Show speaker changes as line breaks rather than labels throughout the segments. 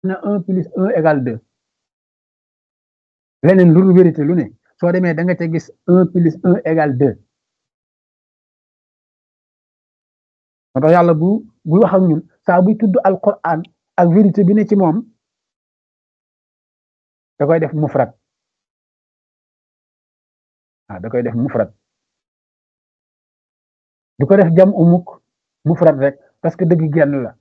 na 1+1 = 2 leneen lu vérité lu ne soo demee da nga ca gis 1+1 = 2 moo tax yàlla bu wax ak ñun saa buy tudd alquran ak vérité bi ne ci moom da koy def mufrad da koy def mufrad du ko def jam umuk mufrad rek parce que dëgg genn la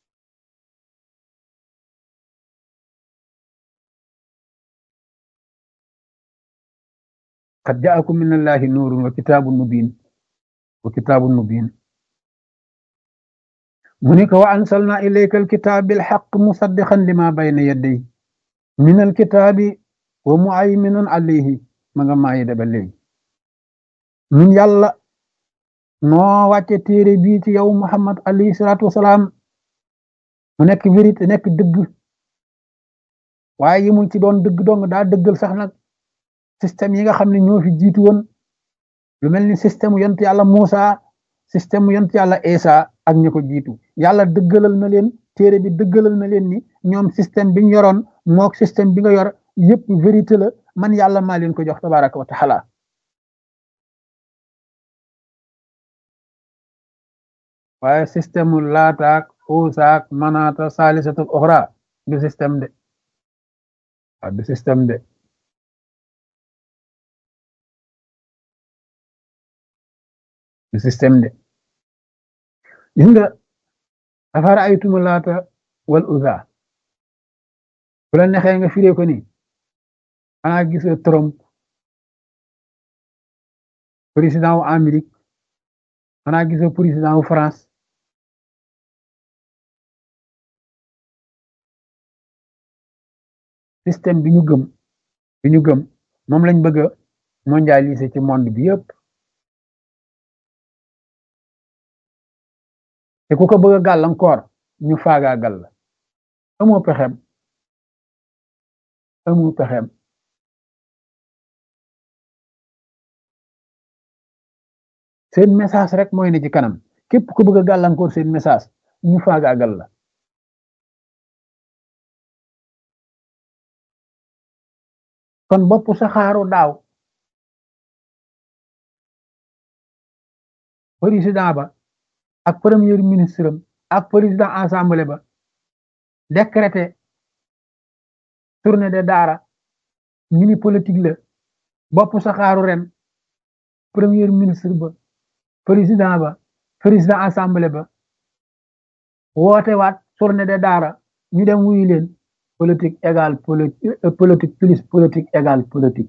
qad jaakum min allahi nuurun wa kitaabun mubin mu ni ko wa ansalna ilayka alkitaab bilxaq musaddiqan lima bayna yaday min alkitaabi wa muayminun alayhi ma nga maayi daba léegi ñun yàlla noo wàcce téere bii ci yow Muhammad alayhi salaatu wasalaam mu nekk vérité nekk dëgg waaye yimul ci doon dëgg dong daa dëggal sax nag système yi nga xam ne ñoo fi jiitu woon lu mel ni système yont yàlla Muusa système yont yàlla Isa ak ñi ko jiitu yàlla dëggalal na leen téere bi dëggalal na leen ni ñoom système bi ñu yoroon mook système bi nga yor yëpp vérité la man yàlla maa leen ko jox tabaraka wa taala waaye système mu laataak uusaak manaata saalisatul oxra du système de du système de du système de gis nga afara aytumu laata wal uza bu la nexee nga firee ko ni xanaa gis Trump président wu Amérique xanaa gis président wu France système bi ñu gëm moom lañ bëgg a mondialiser ci monde bi yëpp te ku ko bëgg a gàllankoor ñu faagaagal la amoo pexem seen message rek mooy ne ci kanam képp ku bëgg a gàllankoor seen message ñu faagaagal la kon bopp saxaaru daaw président ba ak premier ministre am ak président assemblée ba décrété tournée de daara ñu ni politique la bopp saxaaru ren premier ministre ba président assemblée ba woote waat tournée de daara ñu dem wuyu leen politique égale politique plus politique égale politique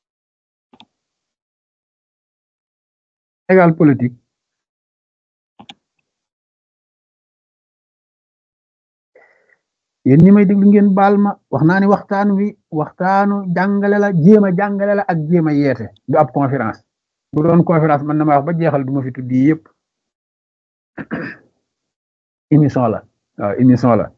yéen ñi may déglu ngeen baal ma wax naa ni waxtaanu jàngale la jéem a jàngale la ak jéem a yeete du ab conférence bu doon conférence man na ma wax ba jeexal du ma fi tuddi yëpp émission la waaw émission la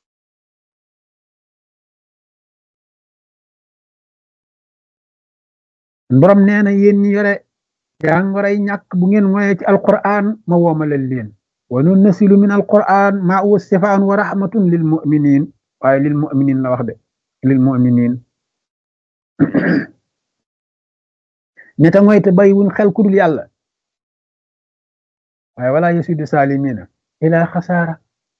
borom nee na yéen ñi yore jàngoroy ñàkk bu ngeen moyee ci alquran ma woomalal leen wa nunnasilu min alquran ma huwa sifaan wa rahmatun lil muminin waaye lil muminin la wax de lil muminin ñeta ngoy te bàyyiwuñ xel ku dul yàlla waaye wala yasidu salimina ila xasaara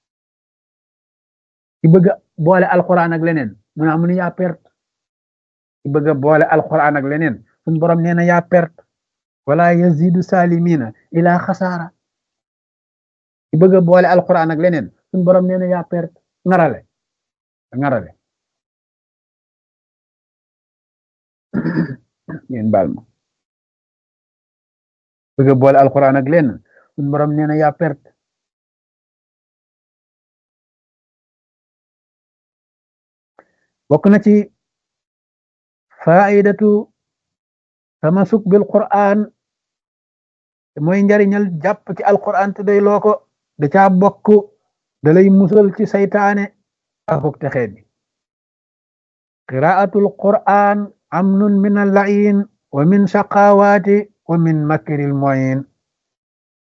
ki bëgg a boole alquran ak leneen mu naa mu ne yaa perte ki bëgg a boole alquran ak leneen suñ borom nee na yaa perte wala yazidu salimina ila xasaara ki bëgg a boole alquran ak leneen suñ borom nee na yaa perte ngarale ngeen baal ma bëgg a boole alquran ak leneen suñ borom nee na yaa perte bokk na ci faidatu tamasuk bil quran mooy njariñal jàpp ci alquran te day loo ko da caa bokk da lay musal ci saytaane akuk texee bi qiraatul quran amnun min al-la'iin wa min shaqawaati wa min makril mu'in